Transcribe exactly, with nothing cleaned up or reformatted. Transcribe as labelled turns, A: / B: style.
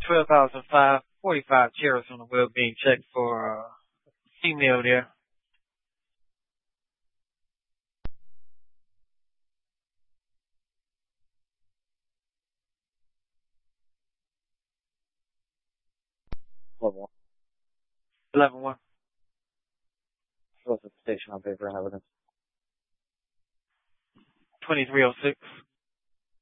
A: twelve thousand five, forty-five chairs on the well-being check for uh, female there.
B: Level one.
A: eleven one.
B: What's the station on paper and evidence?
A: twenty-three oh six.